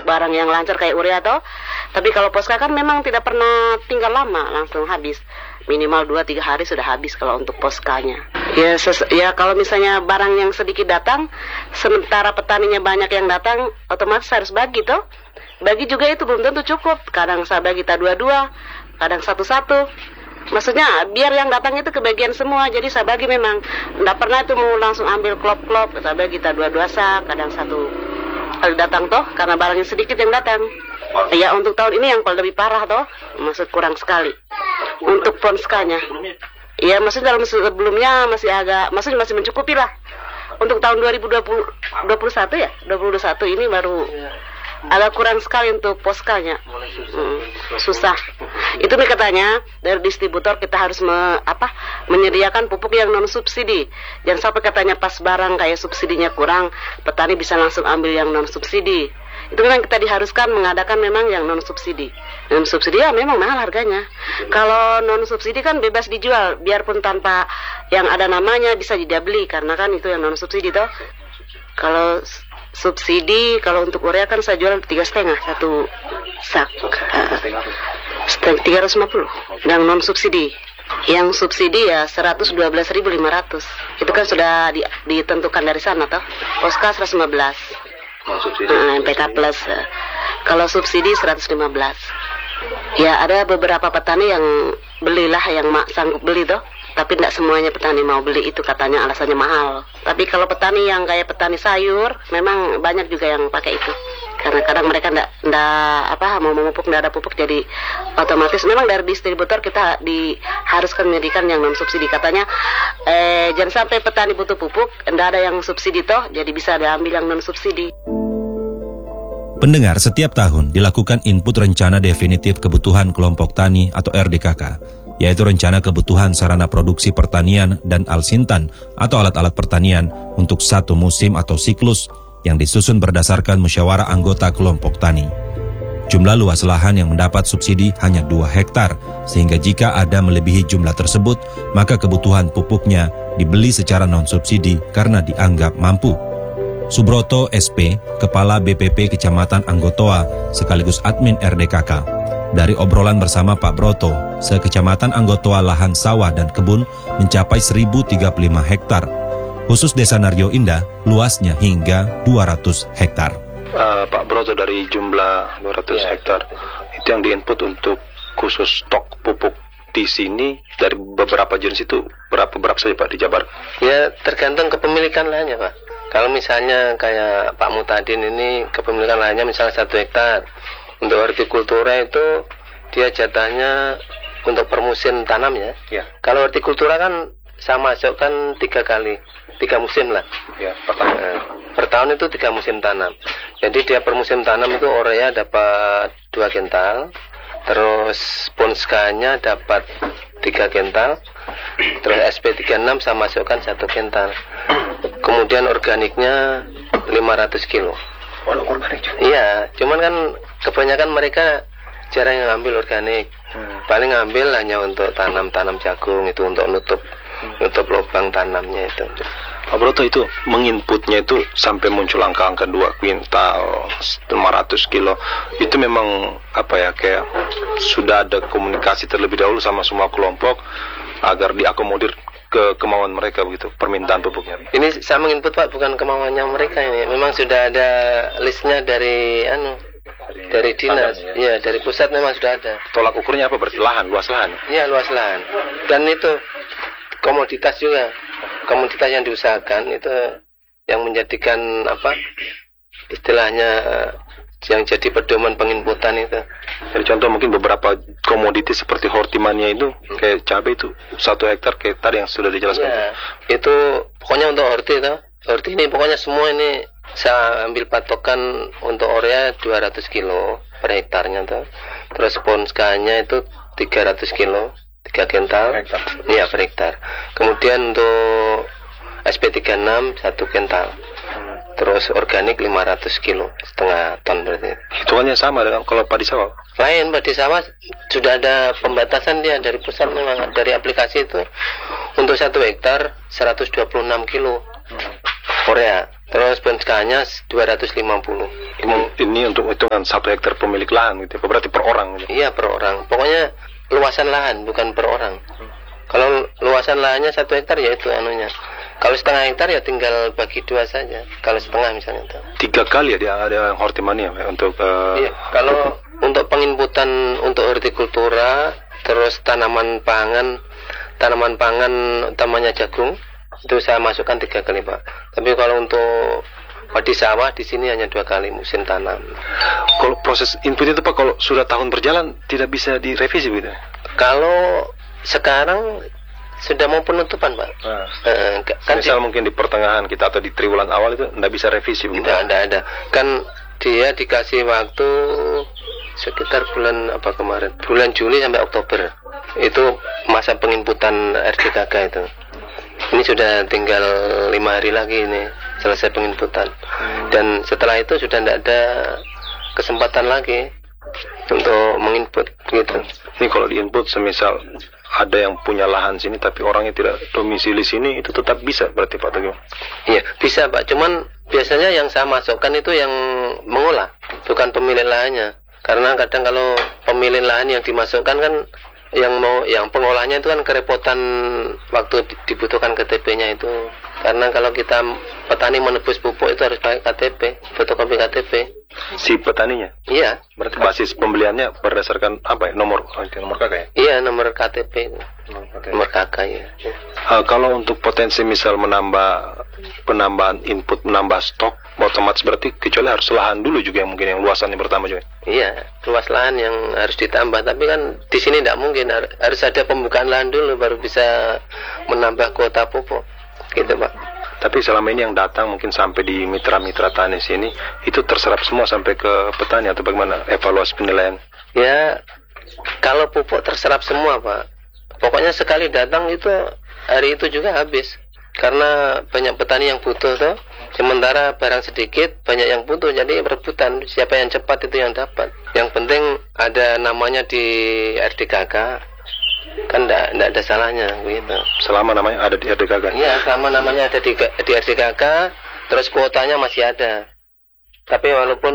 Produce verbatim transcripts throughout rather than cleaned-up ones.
barang yang lancar kayak urea toh. Tapi kalau Posca kan memang tidak pernah tinggal lama, langsung habis. Minimal dua tiga hari sudah habis kalau untuk Poscanya. Ya, ses- ya kalau misalnya barang yang sedikit datang, sementara petaninya banyak yang datang, otomatis harus bagi toh. Bagi juga itu belum tentu cukup. Kadang saya bagi tak dua-dua, kadang satu-satu. Maksudnya biar yang datang itu kebagian semua. Jadi saya bagi memang tidak pernah itu mau langsung ambil klop-klop. Saya bagi kita dua-dua sak, kadang satu kali datang toh, karena barangnya sedikit yang datang. Ya untuk tahun ini yang paling lebih parah toh, maksud kurang sekali untuk Ponskanya. Iya maksudnya dalam sebelumnya masih agak, maksudnya masih mencukupi lah. Untuk tahun dua ribu dua puluh, dua puluh satu ya, dua ribu dua puluh satu ini baru agak kurang sekali untuk Poskanya. Hmm, susah. Itu nih katanya dari distributor kita harus me, apa menyediakan pupuk yang non subsidi. Jangan sampai katanya pas barang kayak subsidinya kurang, petani bisa langsung ambil yang non subsidi. Itu memang kita diharuskan mengadakan memang yang non subsidi. Non subsidi ya memang mahal harganya. Kalau non subsidi kan bebas dijual, biarpun tanpa yang ada namanya bisa dibeli karena kan itu yang non subsidi toh. Kalau subsidi, kalau untuk urea kan saya jual tiga setengah satu sak, setengah tiga ratus lima puluh. Yang non subsidi, yang subsidi ya seratus dua belas ribu lima ratus. Itu kan sudah di, ditentukan dari sana toh. Posca seratus lima belas. Nah, M P K plus. Kalau subsidi seratus lima belas. Ya ada beberapa petani yang belilah yang mak sanggup beli toh. Tapi tidak semuanya petani mau beli itu katanya alasannya mahal. Tapi kalau petani yang kayak petani sayur, memang banyak juga yang pakai itu. Karena kadang mereka tidak apa mau memupuk, tidak ada pupuk, jadi otomatis memang dari distributor kita diharuskan menyediakan yang non subsidi. Katanya eh, jangan sampai petani butuh pupuk, tidak ada yang subsidi toh, jadi bisa diambil yang non subsidi. Pendengar, setiap tahun dilakukan input rencana definitif kebutuhan kelompok tani atau R D K K. Yaitu rencana kebutuhan sarana produksi pertanian dan alsintan atau alat-alat pertanian untuk satu musim atau siklus yang disusun berdasarkan musyawarah anggota kelompok tani. Jumlah luas lahan yang mendapat subsidi hanya dua hektar, sehingga jika ada melebihi jumlah tersebut, maka kebutuhan pupuknya dibeli secara non-subsidi karena dianggap mampu. Subroto S P, Kepala B P P Kecamatan Anggotoa, sekaligus admin R D K K. Dari obrolan bersama Pak Broto, sekecamatan Anggotoa lahan sawah dan kebun mencapai seribu tiga puluh lima hektar. Khusus Desa Naryo Indah, luasnya hingga dua ratus hektar. Uh, Pak Broto, dari jumlah dua ratus ya, hektar, itu yang diinput untuk khusus stok pupuk di sini dari beberapa jenis itu berapa berapa saja Pak dijabar? Ya tergantung kepemilikan lahannya Pak. Kalau misalnya kayak Pak Mutadin ini kepemilikan lahannya misalnya satu hektar. Untuk hortikultura itu dia jatahnya untuk per musim tanam ya. Ya. Kalau hortikultura kan saya masukkan tiga kali, tiga musim lah. Ya, per tahun. Nah, per tahun itu tiga musim tanam. Jadi dia per musim tanam itu urea dapat dua kental, terus Ponskanya dapat tiga kental, terus S P tiga puluh enam saya masukkan satu kental. Kemudian organiknya lima ratus kilo. Iya, cuman kan kebanyakan mereka jarang yang ngambil organik. Hmm. Paling ngambil hanya untuk tanam-tanam jagung, itu untuk nutup hmm. nutup lubang tanamnya itu. Pak Broto, itu menginputnya itu sampai muncul angka-angka dua kuintal, lima ratus kilo. Itu memang apa ya, kayak sudah ada komunikasi terlebih dahulu sama semua kelompok agar diakomodir ke kemauan mereka begitu, permintaan pupuknya. Ini saya menginput Pak, bukan kemauannya mereka ini. Memang sudah ada listnya dari anu dari, dari dinas, ya. Ya dari pusat memang sudah ada. Tolak ukurnya apa berarti? Lahan, luas lahan? Iya luas lahan. Dan itu komoditas juga, komoditas yang diusahakan itu yang menjadikan apa istilahnya yang jadi pedoman penginputan itu. Jadi contoh mungkin beberapa komoditi seperti hortimania itu kayak cabai itu satu hektar kayak tadi yang sudah dijelaskan. Ya, itu pokoknya untuk horti itu. Horti ini pokoknya semua ini saya ambil patokan untuk urea dua ratus kilo per hektarnya tuh. Terus Ponskanya itu tiga ratus kilo, tiga kental. Iya per hektar. Kemudian untuk S P tiga puluh enam satu kental. Terus organik lima ratus kilo, setengah ton berarti. Hitungannya sama dengan kalau padi sawah? Lain, padi sawah sudah ada pembatasan dia dari pusat memang, dari aplikasi itu. Untuk satu hektar seratus dua puluh enam kilo. Korea. Terus Ponskanya dua ratus lima puluh. Ini, ini untuk hitungan satu hektar pemilik lahan gitu, berarti per orang gitu. Iya, per orang. Pokoknya luasan lahan, bukan per orang. Kalau luasan lahannya satu hektar ya itu anunya. Kalau setengah hektar ya tinggal bagi dua saja. Kalau setengah misalnya itu. Tiga kali ya dia ada hortimania ya, untuk. Uh, iya. Kalau untuk penginputan untuk hortikultura, terus tanaman pangan, tanaman pangan utamanya jagung, itu saya masukkan tiga kali Pak. Tapi kalau untuk padi sawah di sini hanya dua kali musim tanam. Kalau proses input itu Pak, kalau sudah tahun berjalan tidak bisa direvisi gitu? Kalau sekarang sudah mau penutupan Pak. Nah, eh, kan misal di, mungkin di pertengahan kita atau di triwulan awal itu tidak bisa revisi. Tidak ada ada. Kan dia dikasih waktu sekitar bulan apa kemarin? Bulan Juli sampai Oktober. Itu masa penginputan R D K K itu. Ini sudah tinggal lima hari lagi ini selesai penginputan. Hmm. Dan setelah itu sudah tidak ada kesempatan lagi untuk menginput gitu. Ini kalau diinput semisal ada yang punya lahan sini tapi orangnya tidak domisili sini, itu tetap bisa berarti Pak Teguh? Iya bisa Pak, cuman biasanya yang saya masukkan itu yang mengolah, bukan pemilik lahannya. Karena kadang kalau pemilik lahan yang dimasukkan kan yang mau yang pengolahnya itu kan kerepotan waktu dibutuhkan K T P-nya itu. Karena kalau kita petani menebus pupuk itu harus pakai K T P, fotokopi K T P. Si petaninya? Iya. Berarti basis pembeliannya berdasarkan apa ya? Nomor nomor K K ya? Iya, nomor K T P. Okay. Nomor K K ya. Uh, kalau untuk potensi misal menambah penambahan input, menambah stok, otomatis berarti kecuali harus lahan dulu juga yang mungkin yang luasannya pertama juga. Iya, luas lahan yang harus ditambah. Tapi kan di sini tidak mungkin, harus ada pembukaan lahan dulu baru bisa menambah kuota pupuk. Gitu Pak. Tapi selama ini yang datang mungkin sampai di mitra-mitra tani sini itu terserap semua sampai ke petani atau bagaimana evaluasi penilaian? Ya, kalau pupuk terserap semua Pak. Pokoknya sekali datang itu hari itu juga habis. Karena banyak petani yang butuh tuh. Sementara barang sedikit banyak yang butuh, jadi rebutan siapa yang cepat itu yang dapat. Yang penting ada namanya di R D K K. Kan enggak ada salahnya gitu. Selama namanya ada di R D K K. Iya, selama namanya ada di, di R D K K, terus kuotanya masih ada. Tapi walaupun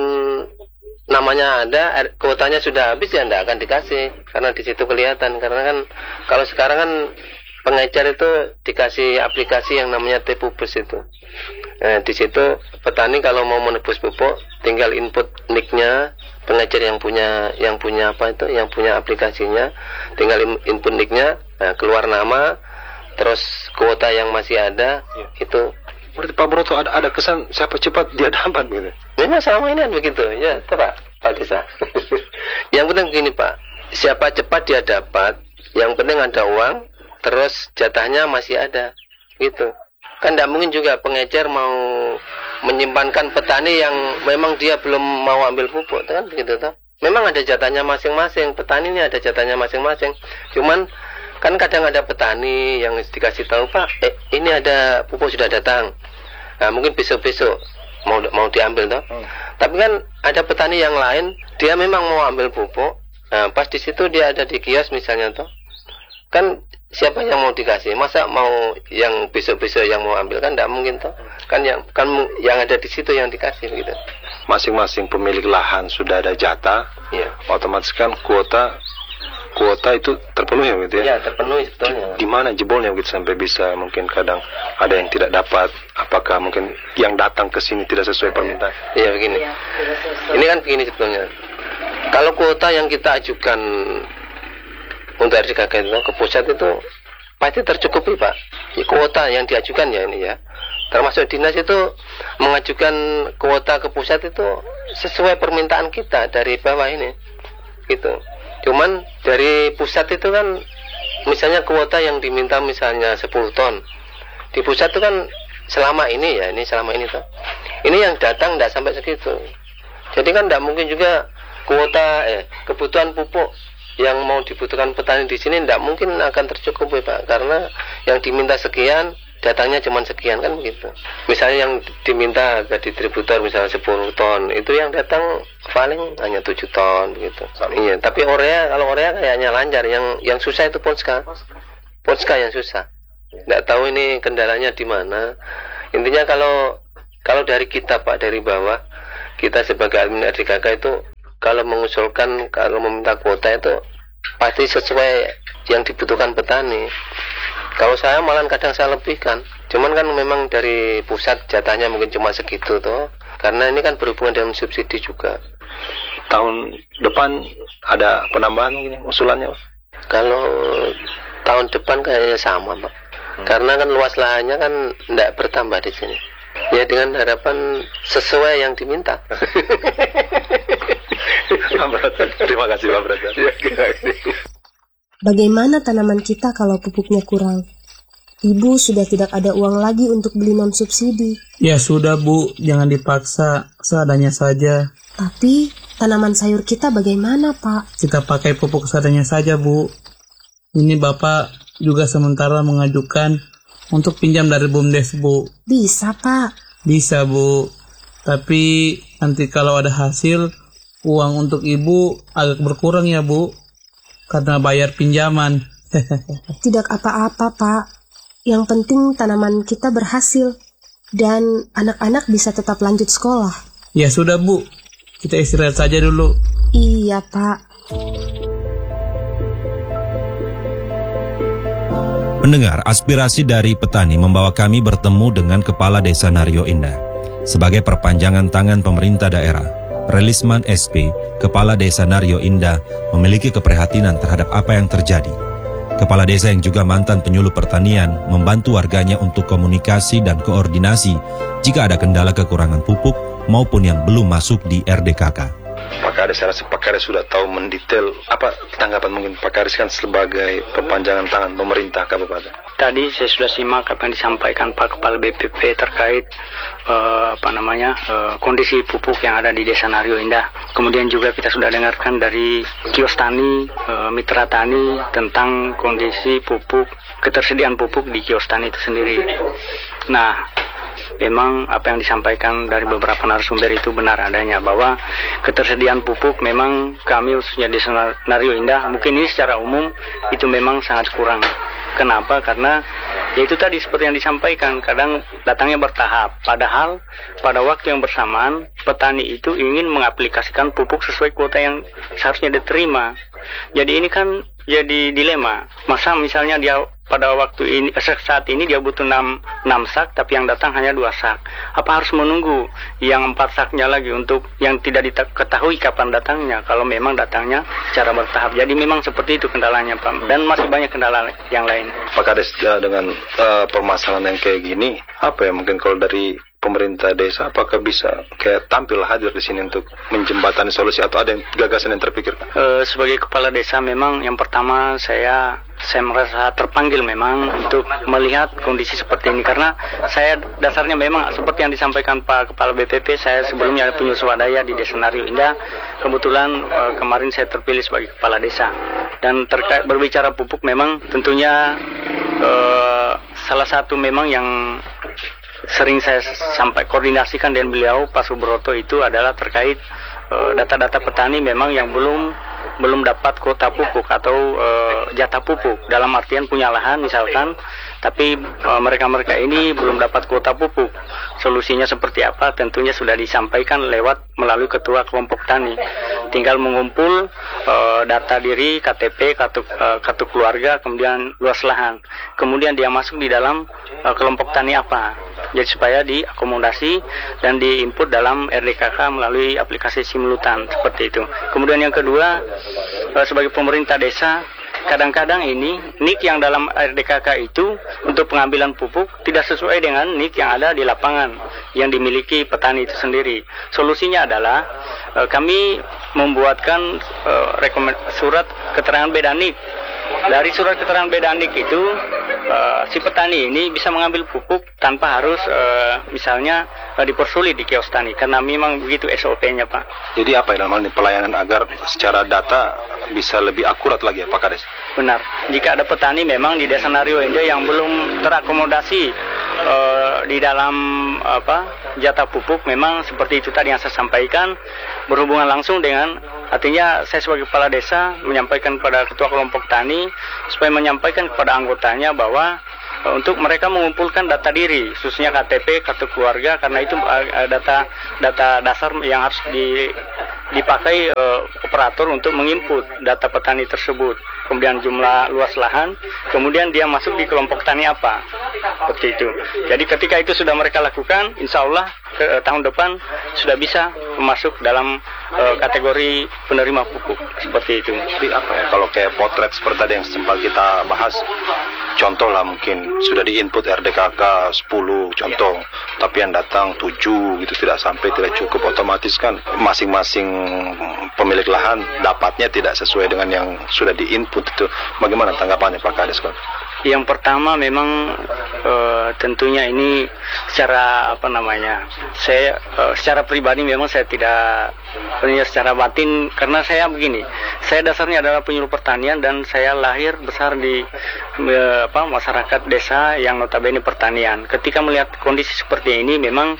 namanya ada, kuotanya sudah habis ya enggak akan dikasih karena di situ kelihatan. Karena kan kalau sekarang kan pengecer itu dikasih aplikasi yang namanya T-Pupus itu. Nah, di situ petani kalau mau menebus pupuk tinggal input nicknya, pengecer yang punya yang punya apa itu, yang punya aplikasinya, tinggal input nicknya, nah, keluar nama, terus kuota yang masih ada, ya. Itu. Berarti Pak Broto ada ada kesan siapa cepat dia dapat gitu. Memang selama ini kan begitu, ya, itu Pak, Pak Desa. Yang penting begini Pak, siapa cepat dia dapat, yang penting ada uang, terus jatahnya masih ada, gitu. Kan tidak mungkin juga pengecer mau menyimpankan petani yang memang dia belum mau ambil pupuk, kan begitu toh. Memang ada jatahnya masing-masing, petani ini ada jatahnya masing-masing. Cuman kan kadang ada petani yang dikasih tahu Pak, eh, ini ada pupuk sudah datang. Nah, mungkin besok-besok mau mau diambil toh. Hmm. Tapi kan ada petani yang lain, dia memang mau ambil pupuk. Nah, pas di situ dia ada di kios misalnya toh. Kan siapa yang mau dikasih? Masa mau yang besok-besok yang mau ambil, kan tidak mungkin toh. Kan yang kan yang ada di situ yang dikasih gitu. Masing-masing pemilik lahan sudah ada jatah. Iya. Otomatis kan kuota kuota itu terpenuhi gitu ya. Iya, terpenuhi sebetulnya. Di mana jebolnya gitu sampai bisa mungkin kadang ada yang tidak dapat, apakah mungkin yang datang ke sini tidak sesuai permintaan? Iya, begini. Ini kan begini sebetulnya. Kalau kuota yang kita ajukan untuk R D K K itu ke pusat itu pasti tercukupi Pak. Ya, kuota yang diajukan ya ini ya. Termasuk dinas itu mengajukan kuota ke pusat itu sesuai permintaan kita dari bawah ini. Gitu. Cuman dari pusat itu kan misalnya kuota yang diminta misalnya sepuluh ton. Di pusat itu kan selama ini ya, ini selama ini tuh. Ini yang datang tidak sampai segitu. Jadi kan tidak mungkin juga kuota eh kebutuhan pupuk yang mau dibutuhkan petani di sini tidak mungkin akan tercukupi Pak, karena yang diminta sekian datangnya cuma sekian, kan begitu. Misalnya yang diminta ke distributor misalnya sepuluh ton, itu yang datang paling hanya tujuh ton begitu. Iya, tapi urea, kalau urea kayaknya lancar. Yang yang susah itu Ponska. Ponska yang susah. Tidak tahu ini kendalanya di mana. Intinya kalau kalau dari kita Pak, dari bawah, kita sebagai admin R D K K itu kalau mengusulkan, kalau meminta kuota itu pasti sesuai yang dibutuhkan petani. Kalau saya malah kadang saya lebihkan. Cuman kan memang dari pusat jatahnya mungkin cuma segitu tuh. Karena ini kan berhubungan dengan subsidi juga. Tahun depan ada penambahan mungkin usulannya Pak? Kalau tahun depan kayaknya sama Pak. Hmm. Karena kan luas lahannya kan tidak bertambah di sini. Ya dengan harapan sesuai yang diminta. Terima kasih Pak Brata. Bagaimana tanaman kita kalau pupuknya kurang? Ibu sudah tidak ada uang lagi untuk beli non-subsidi. Ya sudah Bu, jangan dipaksa, seadanya saja. Tapi tanaman sayur kita bagaimana Pak? Kita pakai pupuk seadanya saja Bu. Ini Bapak juga sementara mengajukan untuk pinjam dari BUMDes Bu. Bisa Pak. Bisa Bu. Tapi nanti kalau ada hasil, uang untuk Ibu agak berkurang ya Bu. Karena bayar pinjaman. Tidak apa-apa Pak. Yang penting tanaman kita berhasil. Dan anak-anak bisa tetap lanjut sekolah. Ya sudah Bu. Kita istirahat saja dulu. Iya Pak. Pendengar, aspirasi dari petani membawa kami bertemu dengan Kepala Desa Naryo Indah. Sebagai perpanjangan tangan pemerintah daerah, Relisman S P, Kepala Desa Naryo Indah, memiliki keprihatinan terhadap apa yang terjadi. Kepala desa yang juga mantan penyuluh pertanian membantu warganya untuk komunikasi dan koordinasi jika ada kendala kekurangan pupuk maupun yang belum masuk di R D K K. Pak Kades, saya rasa Pak Kades sudah tahu mendetail apa tanggapan mungkin Pak Kades kan sebagai perpanjangan tangan pemerintah kabupaten. Tadi saya sudah simak apa yang disampaikan Pak Kepala B P P terkait uh, apa namanya uh, kondisi pupuk yang ada di Desa Naryo Indah. Kemudian juga kita sudah dengarkan dari kios tani, uh, mitra tani tentang kondisi pupuk, ketersediaan pupuk di kios tani itu sendiri. Nah, memang apa yang disampaikan dari beberapa narasumber itu benar adanya, bahwa ketersediaan pupuk memang kami khususnya di Naryo Indah, mungkin ini secara umum itu memang sangat kurang. Kenapa? Karena ya itu tadi seperti yang disampaikan, kadang datangnya bertahap. Padahal pada waktu yang bersamaan petani itu ingin mengaplikasikan pupuk sesuai kuota yang seharusnya diterima. Jadi ini kan jadi dilema. Masa misalnya dia pada waktu ini saat ini dia butuh enam sak tapi yang datang hanya dua sak. Apa harus menunggu yang empat saknya lagi untuk yang tidak diketahui kapan datangnya kalau memang datangnya secara bertahap. Jadi memang seperti itu kendalanya Pak. Dan masih banyak kendala yang lain. Pak Kades, dengan uh, permasalahan yang kayak gini, apa ya mungkin kalau dari pemerintah desa apakah bisa kayak tampil hadir di sini untuk menjembatani solusi atau ada yang gagasan yang terpikir? Uh, sebagai kepala desa memang yang pertama saya saya merasa terpanggil memang untuk melihat kondisi seperti ini, karena saya dasarnya memang seperti yang disampaikan Pak Kepala B P P, saya sebelumnya penyuluh swadaya di Desa Naryo Indah. Kebetulan uh, kemarin saya terpilih sebagai kepala desa, dan terkait berbicara pupuk memang tentunya uh, salah satu memang yang sering saya sampai koordinasikan dengan beliau Pak Subroto itu adalah terkait uh, data-data petani memang yang belum belum dapat kuota pupuk atau uh, jatah pupuk, dalam artian punya lahan misalkan, tapi uh, mereka-mereka ini belum dapat kuota pupuk. Solusinya seperti apa? Tentunya sudah disampaikan lewat melalui ketua kelompok tani. Tinggal mengumpul uh, data diri, K T P, kartu, uh, kartu keluarga, kemudian luas lahan. Kemudian dia masuk di dalam uh, kelompok tani apa. Jadi supaya diakomodasi dan diinput dalam R D K K melalui aplikasi simultan seperti itu. Kemudian yang kedua, sebagai pemerintah desa, kadang-kadang ini N I K yang dalam R D K K itu untuk pengambilan pupuk tidak sesuai dengan N I K yang ada di lapangan yang dimiliki petani itu sendiri. Solusinya adalah kami membuatkan surat keterangan beda N I K. Dari surat keterangan beda N I K itu Uh, si petani ini bisa mengambil pupuk tanpa harus uh, misalnya uh, dipersulit di kios tani, karena memang begitu S O P-nya Pak. Jadi apa ya namanya pelayanan agar secara data bisa lebih akurat lagi ya Pak Kades? Benar. Jika ada petani memang di Desa Naryo Indah yang belum terakomodasi uh, di dalam apa jatah pupuk, memang seperti itu tadi yang saya sampaikan, berhubungan langsung dengan, artinya saya sebagai kepala desa menyampaikan kepada ketua kelompok tani supaya menyampaikan kepada anggotanya bahwa untuk mereka mengumpulkan data diri, khususnya K T P, kartu keluarga, karena itu uh, data data dasar yang harus di, dipakai uh, operator untuk menginput data petani tersebut. Kemudian jumlah luas lahan, kemudian dia masuk di kelompok tani apa, seperti itu. Jadi ketika itu sudah mereka lakukan, insya Allah ke, uh, tahun depan sudah bisa masuk dalam uh, kategori penerima pupuk, seperti itu. Jadi apa ya, kalau kayak potret seperti tadi yang sempat kita bahas, contoh lah mungkin sudah diinput R D K K sepuluh contoh, tapi yang datang tujuh gitu, tidak sampai, tidak cukup, otomatis kan masing-masing pemilik lahan dapatnya tidak sesuai dengan yang sudah diinput itu. Bagaimana tanggapannya Pak Kades? Yang pertama memang uh, tentunya ini secara apa namanya, saya uh, secara pribadi memang saya tidak, sebenarnya secara batin, karena saya begini, saya dasarnya adalah penyuluh pertanian dan saya lahir besar di uh, apa masyarakat desa yang notabene pertanian. Ketika melihat kondisi seperti ini memang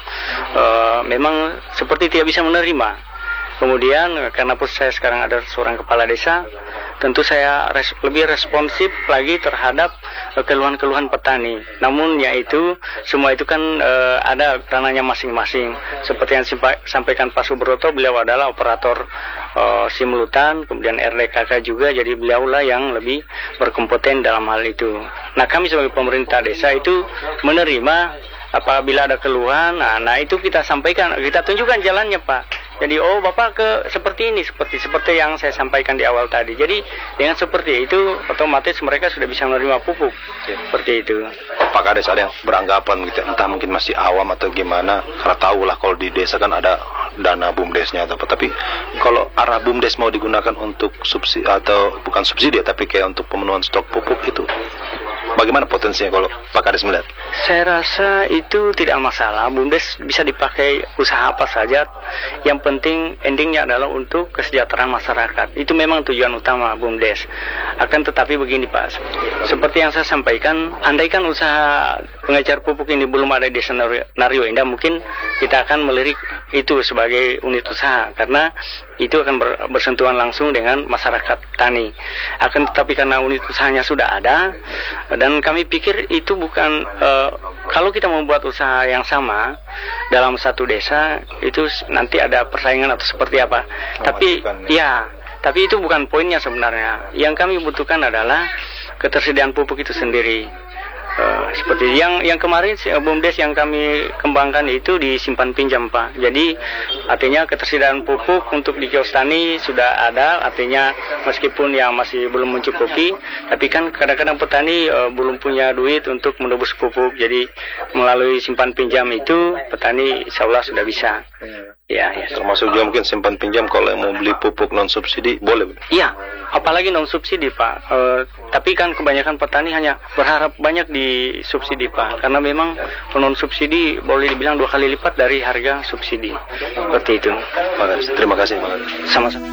uh, memang seperti tidak bisa menerima. Kemudian karena pun saya sekarang ada seorang kepala desa, tentu saya res, lebih responsif lagi terhadap uh, keluhan-keluhan petani. Namun yaitu semua itu kan uh, ada ranahnya masing-masing. Seperti yang simpa, sampaikan Pak Subroto, beliau adalah operator uh, simultan, kemudian R D K K juga, jadi beliaulah yang lebih berkompeten dalam hal itu. Nah, kami sebagai pemerintah desa itu menerima apabila ada keluhan, nah, nah itu kita sampaikan, kita tunjukkan jalannya Pak. Jadi oh Bapak ke seperti ini, seperti seperti yang saya sampaikan di awal tadi. Jadi dengan seperti itu otomatis mereka sudah bisa menerima pupuk. Ya, seperti itu. Pak Kades ada yang beranggapan gitu, entah mungkin masih awam atau gimana, karena tahu lah kalau di desa kan ada dana BUMDesnya atau apa. Tapi kalau arah BUMDes mau digunakan untuk subsidi atau bukan subsidi ya, tapi kayak untuk pemenuhan stok pupuk itu, bagaimana potensinya kalau Pak Kades melihat? Saya rasa itu tidak masalah. BUMDes bisa dipakai usaha apa saja. Yang penting endingnya adalah untuk kesejahteraan masyarakat. Itu memang tujuan utama BUMDes. Akan tetapi begini Pak, seperti yang saya sampaikan, andaikan usaha pengecer pupuk ini belum ada di desa Nario Indah, mungkin kita akan melirik itu sebagai unit usaha, karena itu akan bersentuhan langsung dengan masyarakat tani. Akan tetapi karena unit usahanya sudah ada, dan kami pikir itu bukan uh, kalau kita membuat usaha yang sama dalam satu desa, itu nanti ada persaingan atau seperti apa. Oh, tapi ya, tapi itu bukan poinnya sebenarnya. Yang kami butuhkan adalah ketersediaan pupuk itu sendiri. Uh, seperti yang yang kemarin BUMDes yang kami kembangkan itu disimpan pinjam Pak. Jadi artinya ketersediaan pupuk untuk di kios tani sudah ada, artinya meskipun yang masih belum mencukupi, tapi kan kadang-kadang petani uh, belum punya duit untuk menebus pupuk. Jadi melalui simpan pinjam itu petani insya Allah sudah bisa. Ya, ya. Termasuk juga mungkin simpan pinjam kalau yang mau beli pupuk non subsidi boleh. Iya, apalagi non subsidi Pak. E, tapi kan kebanyakan petani hanya berharap banyak di subsidi Pak, karena memang non subsidi boleh dibilang dua kali lipat dari harga subsidi. Seperti itu. Terima kasih. Sama-sama.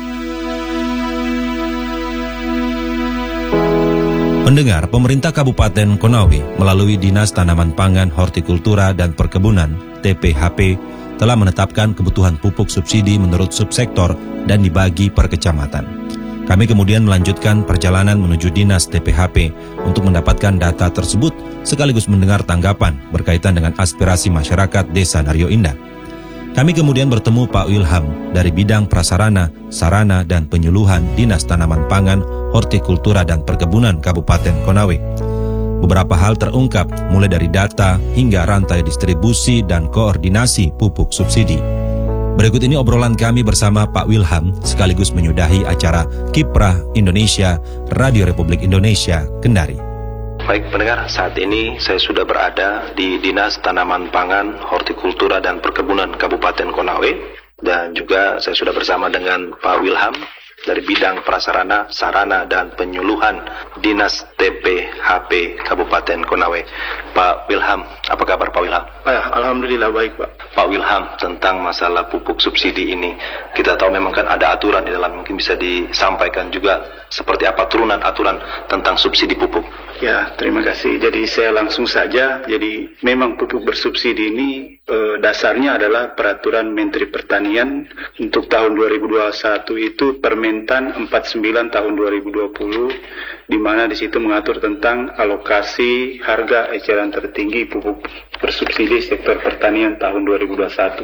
Pendengar, pemerintah Kabupaten Konawe melalui Dinas Tanaman Pangan, Hortikultura dan Perkebunan T P H P telah menetapkan kebutuhan pupuk subsidi menurut subsektor dan dibagi per kecamatan. Kami kemudian melanjutkan perjalanan menuju Dinas T P H P untuk mendapatkan data tersebut sekaligus mendengar tanggapan berkaitan dengan aspirasi masyarakat Desa Nario Indah. Kami kemudian bertemu Pak Wilham dari bidang prasarana, sarana dan penyuluhan Dinas Tanaman Pangan, Hortikultura dan Perkebunan Kabupaten Konawe. Beberapa hal terungkap, mulai dari data hingga rantai distribusi dan koordinasi pupuk subsidi. Berikut ini obrolan kami bersama Pak Wilham sekaligus menyudahi acara Kiprah Indonesia, Radio Republik Indonesia, Kendari. Baik pendengar, saat ini saya sudah berada di Dinas Tanaman Pangan, Hortikultura dan Perkebunan Kabupaten Konawe, dan juga saya sudah bersama dengan Pak Wilham dari bidang prasarana, sarana dan penyuluhan Dinas T P H P Kabupaten Konawe. Pak Wilham, apa kabar Pak Wilham? Ya, alhamdulillah baik Pak. Pak Wilham, tentang masalah pupuk subsidi ini, kita tahu memang kan ada aturan di dalam, mungkin bisa disampaikan juga seperti apa turunan aturan tentang subsidi pupuk. Ya, terima kasih. Jadi saya langsung saja. Jadi memang pupuk bersubsidi ini eh, dasarnya adalah peraturan Menteri Pertanian untuk tahun dua ribu dua puluh satu itu Permentan empat puluh sembilan tahun dua ribu dua puluh, di mana di situ mengatur tentang alokasi harga eceran tertinggi pupuk bersubsidi sektor pertanian tahun dua ribu dua puluh satu.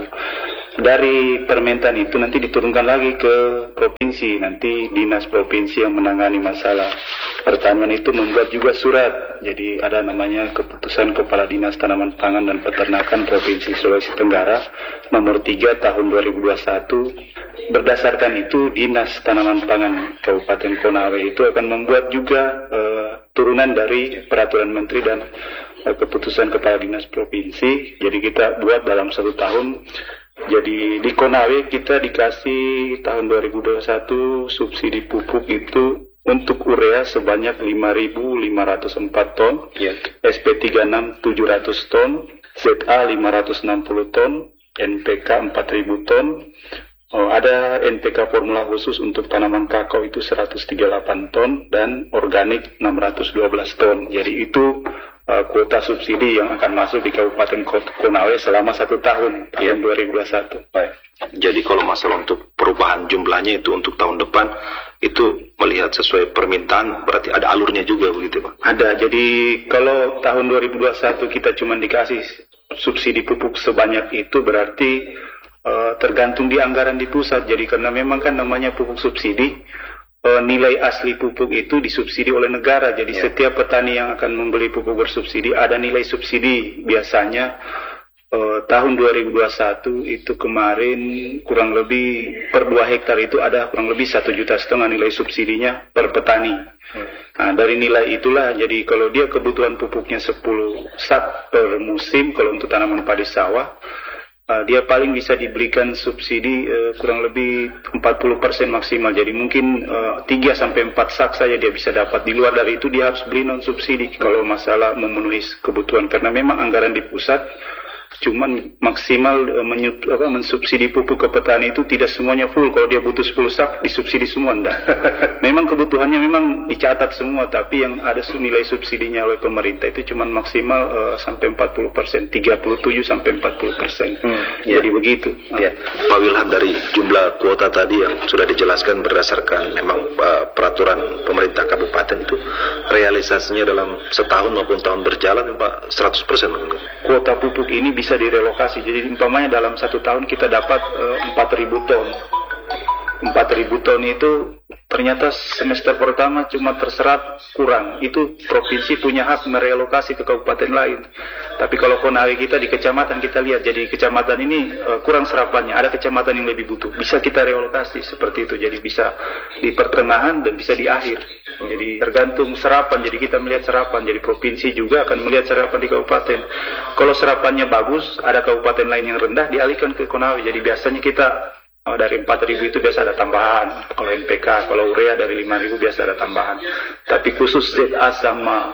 Dari Permentan itu nanti diturunkan lagi ke provinsi, nanti dinas provinsi yang menangani masalah pertanian itu membuat juga surat. Jadi ada namanya keputusan Kepala Dinas Tanaman Pangan dan Peternakan Provinsi Sulawesi Tenggara nomor tiga tahun dua ribu dua puluh satu. Berdasarkan itu Dinas Tanaman Pangan Kabupaten Konawe itu akan membuat juga uh, turunan dari peraturan menteri dan uh, keputusan Kepala Dinas Provinsi. Jadi kita buat dalam satu tahun. Jadi di Konawe kita dikasih tahun dua ribu dua puluh satu subsidi pupuk itu untuk urea sebanyak lima ribu lima ratus empat ton, ya. S P tiga puluh enam tujuh ratus ton, Z A lima ratus enam puluh ton, N P K empat ribu ton. Oh, ada N P K formula khusus untuk tanaman kakao itu seratus tiga puluh delapan ton dan organik enam ratus dua belas ton. Jadi itu Uh, kuota subsidi yang akan masuk di Kabupaten Konawe selama satu tahun, tahun ya. dua ribu dua puluh satu. Baik. Jadi kalau masalah untuk perubahan jumlahnya itu untuk tahun depan, itu melihat sesuai permintaan, berarti ada alurnya juga begitu Pak? Ada, jadi kalau tahun dua ribu dua puluh satu kita cuma dikasih subsidi pupuk sebanyak itu, berarti uh, tergantung di anggaran di pusat. Jadi karena memang kan namanya pupuk subsidi, nilai asli pupuk itu disubsidi oleh negara. Jadi ya. Setiap petani yang akan membeli pupuk bersubsidi ada nilai subsidi. Biasanya eh, tahun dua ribu dua puluh satu itu kemarin kurang lebih per dua hektar itu ada kurang lebih satu juta setengah nilai subsidinya per petani. Hmm. Nah, dari nilai itulah jadi kalau dia kebutuhan pupuknya sepuluh sak per musim kalau untuk tanaman padi sawah, Uh, dia paling bisa diberikan subsidi uh, kurang lebih empat puluh persen maksimal. Jadi mungkin uh, tiga sampai empat sak saja dia bisa dapat. Di luar dari itu dia harus beli non subsidi kalau masalah memenuhi kebutuhan. Karena memang anggaran di pusat cuman maksimal uh, menyub, apa, mensubsidi pupuk ke petani itu tidak semuanya full. Kalau dia butuh sepuluh sak disubsidi semua enggak. Memang kebutuhannya memang dicatat semua, tapi yang ada nilai subsidinya oleh pemerintah itu cuman maksimal uh, sampai empat puluh persen, tiga puluh tujuh sampai empat puluh persen. Hmm, jadi ya. Begitu. Ya. Pak Wilham, dari jumlah kuota tadi yang sudah dijelaskan berdasarkan memang uh, peraturan pemerintah kabupaten itu, realisasinya dalam setahun maupun tahun berjalan Pak seratus persen. Kuota pupuk ini bisa direlokasi. Jadi umpamanya dalam satu tahun kita dapat uh, empat ribu ton. empat ribu ton itu ternyata semester pertama cuma terserap kurang. Itu provinsi punya hak merelokasi ke kabupaten lain. Tapi kalau Konawe kita di kecamatan kita lihat, jadi kecamatan ini uh, kurang serapannya. Ada kecamatan yang lebih butuh. Bisa kita relokasi seperti itu. Jadi bisa di pertengahan dan bisa di akhir. Jadi tergantung serapan. Jadi kita melihat serapan. Jadi provinsi juga akan melihat serapan di kabupaten. Kalau serapannya bagus, ada kabupaten lain yang rendah dialihkan ke Konawe. Jadi biasanya kita Oh, dari empat ribu itu biasa ada tambahan. Kalau N P K, kalau urea dari lima ribu biasa ada tambahan. Tapi khusus Z A sama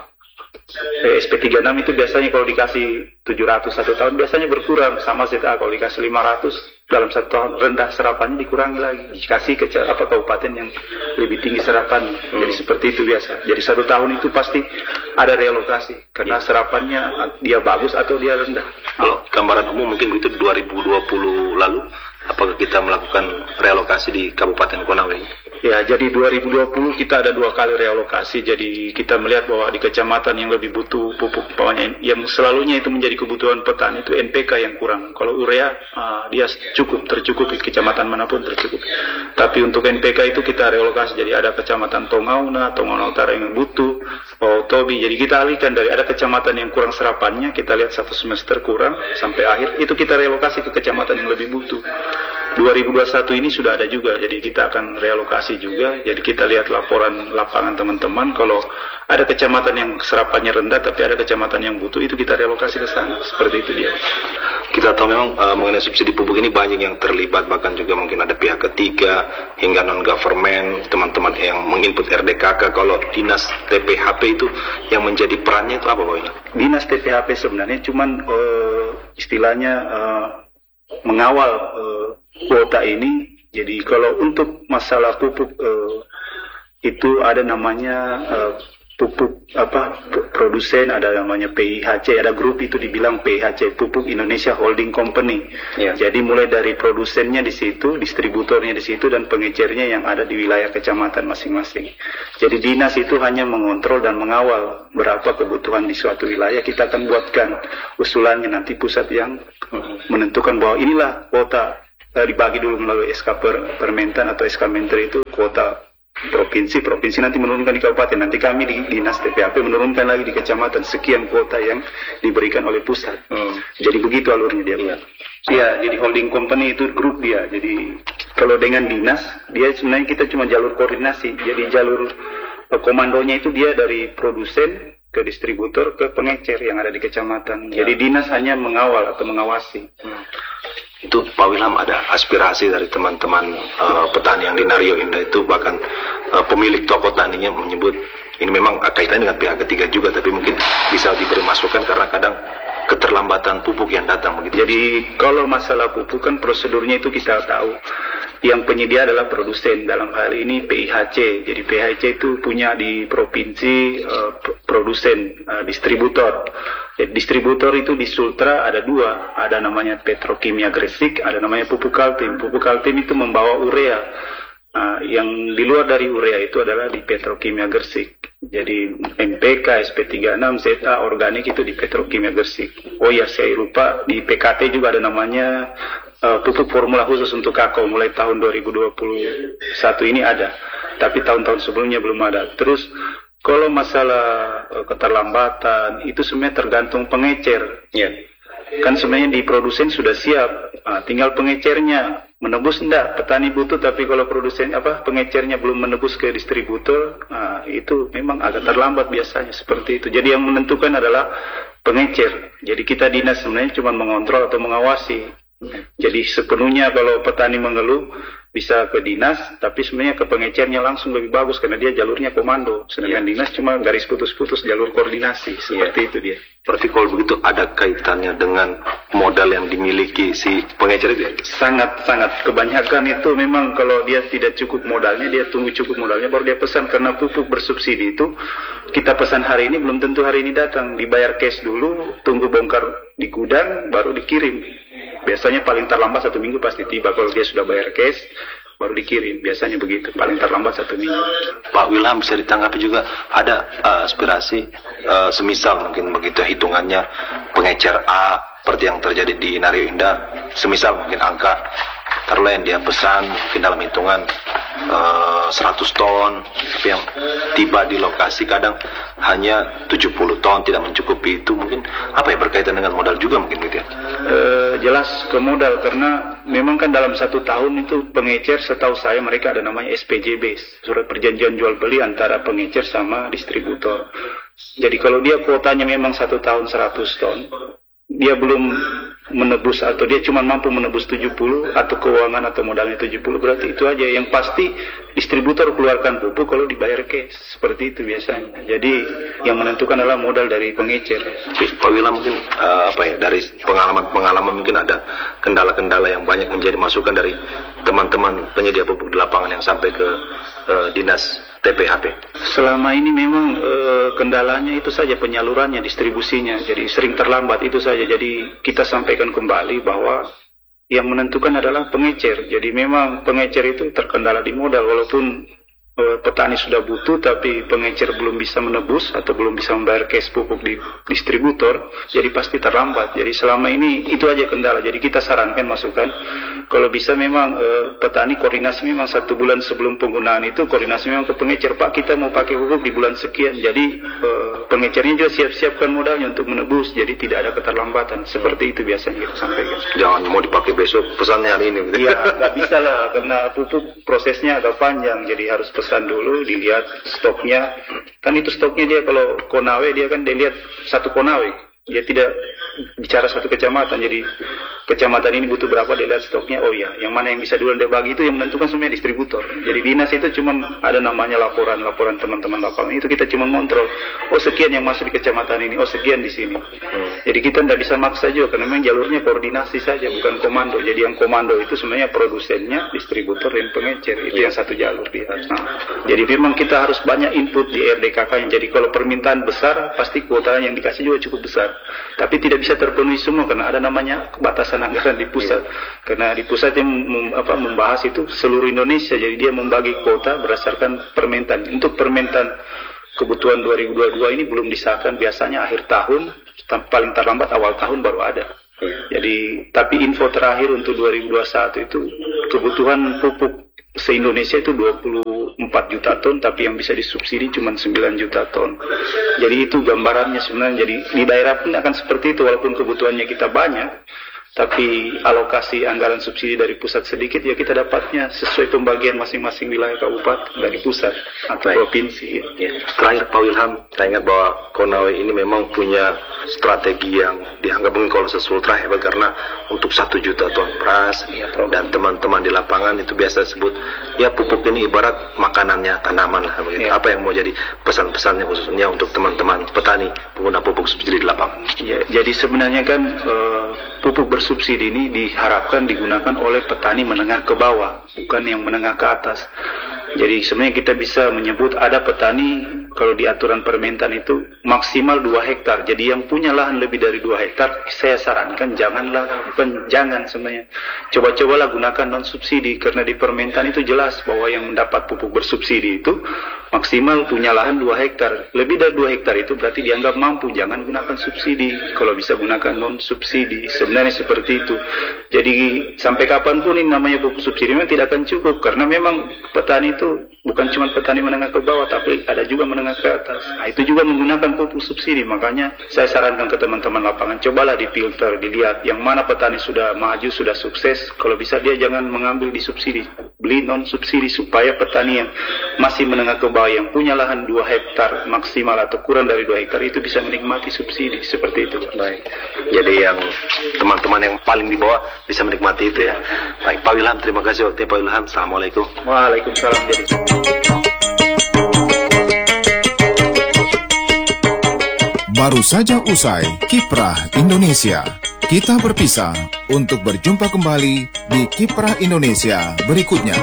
eh, S P tiga puluh enam itu biasanya kalau dikasih tujuh ratus satu tahun biasanya berkurang. Sama Z A kalau dikasih lima ratus dalam satu tahun rendah serapannya dikurangi lagi. Dikasih ke apa kabupaten yang lebih tinggi serapannya. Hmm. Jadi seperti itu biasa. Jadi satu tahun itu pasti ada relokasi. Karena ya. Serapannya dia bagus atau dia rendah. Kalau gambaran umum mungkin itu dua ribu dua puluh lalu, apakah kita melakukan relokasi di Kabupaten Konawe? Ya, jadi dua ribu dua puluh kita ada dua kali relokasi. Jadi kita melihat bahwa di kecamatan yang lebih butuh pupuk, pokoknya yang selalunya itu menjadi kebutuhan petani itu N P K yang kurang. Kalau urea uh, dia cukup, tercukupi, kecamatan manapun tercukupi. Tapi untuk N P K itu kita relokasi. Jadi ada kecamatan Tongauna, Tongauna Utara yang butuh, oh, Tobi. Jadi kita alihkan dari ada kecamatan yang kurang serapannya, kita lihat satu semester kurang sampai akhir, itu kita relokasi ke kecamatan yang lebih butuh. dua ribu dua puluh satu ini sudah ada juga, jadi kita akan relokasi juga. Jadi kita lihat laporan lapangan teman-teman, kalau ada kecamatan yang serapannya rendah tapi ada kecamatan yang butuh, itu kita relokasi ke sana. Seperti itu dia. Kita tahu memang uh, mengenai subsidi pupuk ini banyak yang terlibat, bahkan juga mungkin ada pihak ketiga hingga non-government, teman-teman yang menginput R D K K. Kalau dinas T P H P itu yang menjadi perannya itu apa Pak ini? Dinas T P H P sebenarnya cuman uh, istilahnya uh, mengawal uh, kuota ini. Jadi kalau untuk masalah pupuk uh, itu ada namanya uh, pupuk apa produsen, ada namanya P I H C, ada grup itu dibilang P I H C, Pupuk Indonesia Holding Company. Ya. Jadi mulai dari produsennya di situ, distributornya di situ, dan pengecernya yang ada di wilayah kecamatan masing-masing. Jadi dinas itu hanya mengontrol dan mengawal berapa kebutuhan di suatu wilayah. Kita akan buatkan usulannya, nanti pusat yang menentukan bahwa inilah kuota, eh, dibagi dulu melalui S K per, Permentan atau S K Menteri itu kuota provinsi, provinsi nanti menurunkan di kabupaten, nanti kami di dinas T P A P menurunkan lagi di kecamatan sekian kuota yang diberikan oleh pusat. Hmm. Jadi begitu alurnya dia. Iya, ya, jadi holding company itu grup dia. Jadi kalau dengan dinas, dia sebenarnya kita cuma jalur koordinasi. Jadi jalur uh, komandonya itu dia dari produsen ke distributor ke pengecer yang ada di kecamatan. Ya. Jadi dinas hanya mengawal atau mengawasi. Hmm. Itu Pak Wilham, ada aspirasi dari teman-teman uh, petani yang di Nario Indah itu, bahkan uh, pemilik toko taninya menyebut ini memang kaitannya dengan pihak ketiga juga, tapi mungkin bisa diberi masukan karena kadang keterlambatan pupuk yang datang begitu. Jadi kalau masalah pupuk kan prosedurnya itu kita tahu. Yang penyedia adalah produsen, dalam hal ini P I H C. Jadi P I H C itu punya di provinsi uh, produsen, uh, distributor. Jadi distributor itu di Sultra ada dua, ada namanya Petrokimia Gresik, ada namanya Pupuk Kaltim. Pupuk Kaltim itu membawa urea. Uh, yang di luar dari urea itu adalah di Petrokimia Gresik. Jadi M P K, S P tiga puluh enam, Z A, organik itu di Petrokimia Gresik. Oh ya, saya lupa, di P K T juga ada namanya Uh, pupuk formula khusus untuk kakao, mulai tahun dua ribu dua puluh satu ini ada, tapi tahun-tahun sebelumnya belum ada. Terus kalau masalah uh, keterlambatan itu sebenarnya tergantung pengecer. Yeah. Kan sebenarnya di produsen sudah siap, uh, tinggal pengecernya menebus enggak. Petani butuh, tapi kalau produsen apa pengecernya belum menebus ke distributor, uh, itu memang agak terlambat biasanya seperti itu. Jadi yang menentukan adalah pengecer. Jadi kita dinas sebenarnya cuma mengontrol atau mengawasi. Jadi sepenuhnya kalau petani mengeluh bisa ke dinas, tapi sebenarnya ke pengecernya langsung lebih bagus karena dia jalurnya komando. Sedangkan dinas cuma garis putus-putus jalur koordinasi, seperti yeah. itu dia. Berarti kalau begitu ada kaitannya dengan modal yang dimiliki si pengecer itu ya? Sangat-sangat. Kebanyakan itu memang kalau dia tidak cukup modalnya, dia tunggu cukup modalnya baru dia pesan, karena pupuk bersubsidi itu kita pesan hari ini belum tentu hari ini datang. Dibayar cash dulu, tunggu bongkar di gudang baru dikirim. Biasanya paling terlambat satu minggu pasti tiba. Kalau dia sudah bayar cash baru dikirim, biasanya begitu, paling terlambat satu minggu. Pak Wilham, bisa ditanggapi juga ada uh, aspirasi uh, semisal mungkin begitu hitungannya pengecer A seperti yang terjadi di Nario Indah, semisal mungkin angka taruhlah yang dia pesan mungkin dalam hitungan uh, seratus ton, tapi yang tiba di lokasi kadang hanya tujuh puluh ton, tidak mencukupi. Itu mungkin apa ya, berkaitan dengan modal juga mungkin gitu ya? Uh, jelas ke modal, karena memang kan dalam satu tahun itu pengecer, setahu saya mereka ada namanya S P J B, surat perjanjian jual beli antara pengecer sama distributor. Jadi kalau dia kuotanya memang satu tahun seratus ton, dia belum menebus atau dia cuma mampu menebus tujuh puluh atau keuangan atau modalnya tujuh puluh, berarti itu aja. Yang pasti distributor keluarkan pupuk kalau dibayar cash, seperti itu biasanya. Jadi yang menentukan adalah modal dari pengecer. Pak Wilham, mungkin uh, apa ya, dari pengalaman-pengalaman mungkin ada kendala-kendala yang banyak menjadi masukan dari teman-teman penyedia pupuk di lapangan yang sampai ke uh, dinas T P H P. Selama ini memang e, kendalanya itu saja, penyalurannya, distribusinya. Jadi sering terlambat itu saja. Jadi kita sampaikan kembali bahwa yang menentukan adalah pengecer. Jadi memang pengecer itu terkendala di modal, walaupun e, petani sudah butuh tapi pengecer belum bisa menebus atau belum bisa membayar cash pupuk di distributor, jadi pasti terlambat. Jadi selama ini itu aja kendala. Jadi kita sarankan masukan, kalau bisa memang e, petani koordinasi memang satu bulan sebelum penggunaan itu koordinasi memang ke pengecer, Pak kita mau pakai pupuk di bulan sekian. Jadi e, pengecernya juga siap-siapkan modalnya untuk menebus, jadi tidak ada keterlambatan. Seperti itu biasanya kita sampaikan. Jangan mau dipakai besok, pesannya hari ini. Iya, nggak bisa lah, karena pupuk prosesnya agak panjang, jadi harus pesan dulu, dilihat stoknya. Kan itu stoknya dia kalau Konawe, dia kan dilihat satu Konawe. Dia tidak bicara satu kecamatan, jadi kecamatan ini butuh berapa, dia lihat stoknya, oh ya, yang mana yang bisa duluan dia bagi, itu yang menentukan sebenarnya distributor. Jadi dinas itu cuma ada namanya laporan-laporan teman-teman lapangan, itu kita cuma kontrol, oh sekian yang masuk di kecamatan ini, oh sekian di sini. Jadi kita tidak bisa maksa juga, karena memang jalurnya koordinasi saja, bukan komando. Jadi yang komando itu sebenarnya produsennya, distributor, dan pengecer, itu yang satu jalur dia. Nah, jadi memang kita harus banyak input di R D K K. Jadi kalau permintaan besar, pasti kuota yang dikasih juga cukup besar. Tapi tidak bisa terpenuhi semua, karena ada namanya batasan anggaran di pusat. Karena di pusat yang mem, apa, membahas itu seluruh Indonesia, jadi dia membagi kuota berdasarkan permintaan. Untuk permintaan kebutuhan dua ribu dua puluh dua ini belum disahkan, biasanya akhir tahun, paling terlambat awal tahun baru ada. Jadi, tapi info terakhir untuk dua ribu dua puluh satu itu kebutuhan pupuk se-Indonesia itu dua puluh empat juta ton, tapi yang bisa disubsidi cuma sembilan juta ton. Jadi itu gambarannya sebenarnya. Jadi di daerah pun akan seperti itu, walaupun kebutuhannya kita banyak, tapi alokasi anggaran subsidi dari pusat sedikit, ya kita dapatnya sesuai pembagian masing-masing wilayah kabupaten dari pusat atau Baik. provinsi. Ya. Terakhir Pak Wilham, saya ingat bahwa Konawe ini memang punya strategi yang dianggap mungkin kalau sesultra hebat, karena untuk satu juta ton beras ya, dan teman-teman di lapangan itu biasa sebut ya pupuk ini ibarat makanannya tanaman lah. Ya. Apa yang mau jadi pesan-pesannya khususnya untuk teman-teman petani pengguna pupuk subsidi di lapangan? Ya, jadi sebenarnya kan uh, pupuk bersubsidi subsidi ini diharapkan digunakan oleh petani menengah ke bawah, bukan yang menengah ke atas. Jadi sebenarnya kita bisa menyebut ada petani kalau di aturan permintaan itu maksimal dua hektar. Jadi yang punya lahan lebih dari dua hektar, saya sarankan janganlah, bukan jangan sebenarnya. Coba-cobalah gunakan non subsidi, karena di permintaan itu jelas bahwa yang mendapat pupuk bersubsidi itu maksimal punya lahan dua hektar. Lebih dari dua hektar itu berarti dianggap mampu, jangan gunakan subsidi. Kalau bisa gunakan non subsidi. Sebenarnya seperti itu. Jadi sampai kapanpun ini namanya pupuk subsidi memang tidak akan cukup, karena memang petani itu bukan cuma petani menengah ke bawah, tapi ada juga menengah ke atas. Nah, itu juga menggunakan pupuk subsidi. Makanya saya sarankan ke teman-teman lapangan, cobalah difilter, dilihat yang mana petani sudah maju, sudah sukses. Kalau bisa dia jangan mengambil di subsidi, beli non subsidi, supaya petani yang masih menengah ke bawah yang punya lahan dua hektar maksimal atau kurang dari dua hektar itu bisa menikmati subsidi seperti itu. Baik. Jadi yang teman-teman yang paling di bawah bisa menikmati itu ya. Baik, Pak Wilham, terima kasih waktunya Pak Wilham. Assalamualaikum. Waalaikumsalam. Baru saja usai Kiprah Indonesia. Kita berpisah untuk berjumpa kembali di Kiprah Indonesia berikutnya.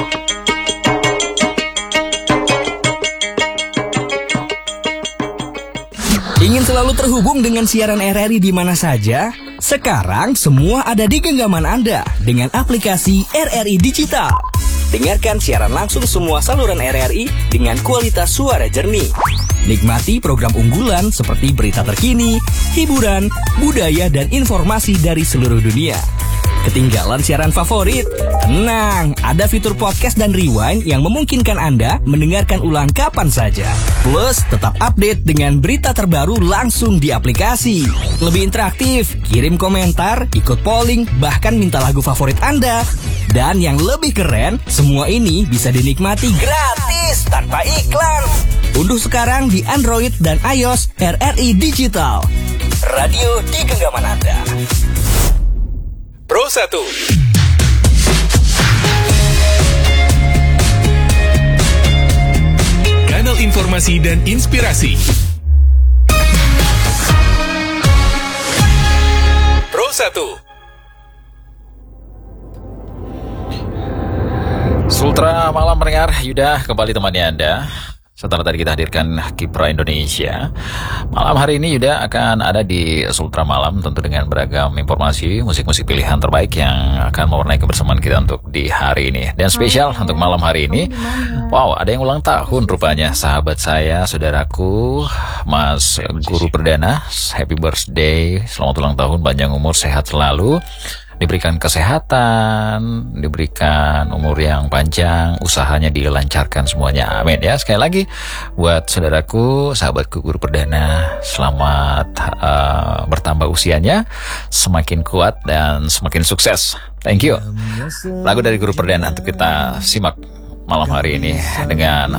Ingin selalu terhubung dengan siaran R R I di mana saja? Sekarang semua ada di genggaman Anda dengan aplikasi R R I Digital. Dengarkan siaran langsung semua saluran R R I dengan kualitas suara jernih. Nikmati program unggulan seperti berita terkini, hiburan, budaya, dan informasi dari seluruh dunia. Ketinggalan siaran favorit? Tenang, ada fitur podcast dan rewind yang memungkinkan Anda mendengarkan ulang kapan saja. Plus, tetap update dengan berita terbaru langsung di aplikasi. Lebih interaktif, kirim komentar, ikut polling, bahkan minta lagu favorit Anda. Dan yang lebih keren, semua ini bisa dinikmati gratis tanpa iklan. Unduh sekarang di Android dan iOS R R I Digital. Radio di genggaman Anda. Pro satu. Kanal informasi dan inspirasi. Pro satu. Sultra malam pendengar, Yuda kembali temani Anda. Setelah tadi kita hadirkan Kiprah Indonesia, malam hari ini Yuda akan ada di Sultra Malam, tentu dengan beragam informasi, musik-musik pilihan terbaik yang akan mewarnai kebersamaan kita untuk di hari ini. Dan spesial oh, untuk malam hari ini, wow, ada yang ulang tahun rupanya, sahabat saya, saudaraku, Mas Guru Perdana. Happy birthday, selamat ulang tahun, panjang umur, sehat selalu. Diberikan kesehatan, diberikan umur yang panjang, usahanya dilancarkan semuanya, amin ya. Sekali lagi buat saudaraku, sahabatku Guru Perdana, selamat uh, bertambah usianya, semakin kuat dan semakin sukses. Thank you. Lagu dari Guru Perdana untuk kita simak malam hari ini dengan